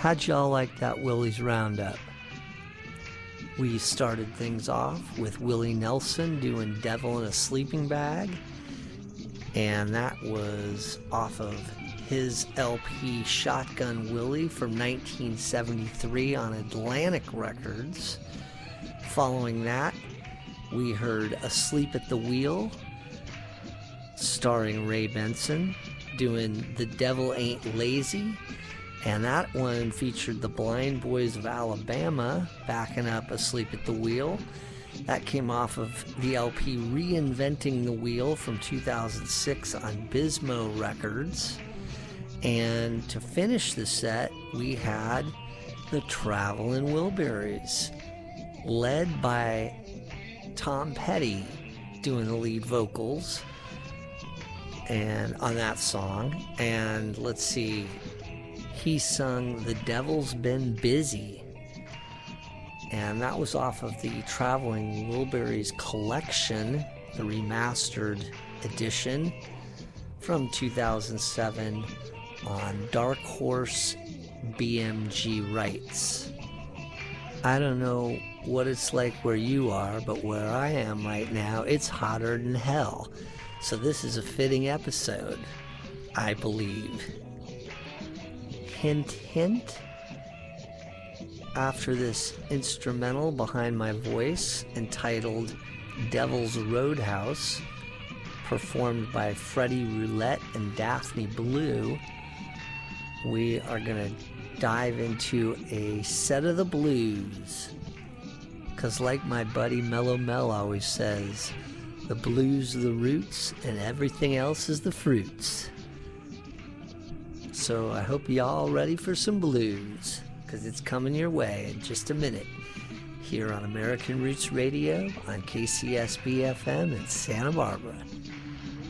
How'd y'all like that Willie's Roundup? We started things off with Willie Nelson doing Devil in a Sleeping Bag, and that was off of his LP Shotgun Willie from 1973 on Atlantic Records. Following that, we heard Asleep at the Wheel, starring Ray Benson, doing The Devil Ain't Lazy, and that one featured the Blind Boys of Alabama backing up Asleep at the Wheel. That came off of the LP Reinventing the Wheel from 2006 on Bismo Records. And to finish the set, we had the Travelin' Wilburys, led by Tom Petty doing the lead vocals and on that song. And let's see, he sung The Devil's Been Busy, and that was off of the Traveling Wilburys collection, the remastered edition from 2007 on Dark Horse BMG Rights. I don't know what it's like where you are, but where I am right now, it's hotter than hell. So this is a fitting episode, I believe. Hint, hint. After this instrumental behind my voice entitled Devil's Roadhouse, performed by Freddie Roulette and Daphne Blue, we are going to dive into a set of the blues. Because like my buddy Mellow Mel always says, the blues are the roots and everything else is the fruits. So I hope y'all ready for some blues, because it's coming your way in just a minute here on American Roots Radio on KCSB FM in Santa Barbara.